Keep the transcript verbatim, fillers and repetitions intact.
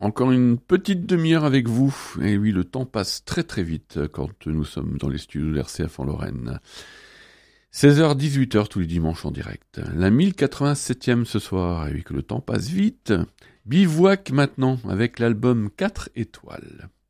Encore une petite demi-heure avec vous. Et oui, le temps passe très très vite quand nous sommes dans les studios de R C F en Lorraine. seize heures dix-huit heures tous les dimanches en direct. La mille quatre-vingt-septième ce soir. Et oui, que le temps passe vite. Bivouac maintenant avec l'album quatre étoiles.